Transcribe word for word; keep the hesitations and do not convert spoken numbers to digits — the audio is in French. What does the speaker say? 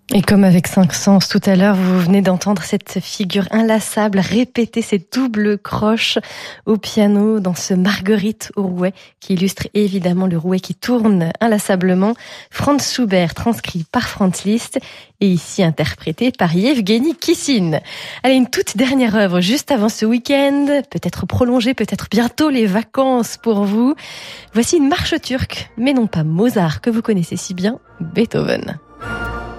Et comme avec cinq sens tout à l'heure, vous venez d'entendre cette figure inlassable répéter ses doubles croches au piano dans ce Marguerite au rouet qui illustre évidemment le rouet qui tourne inlassablement. Franz Schubert transcrit par Franz Liszt et ici interprété par Yevgeny Kissin. Allez, une toute dernière œuvre juste avant ce week-end, peut-être prolongée, peut-être bientôt les vacances pour vous. Voici une marche turque, mais non pas Mozart que vous connaissez si bien, Beethoven.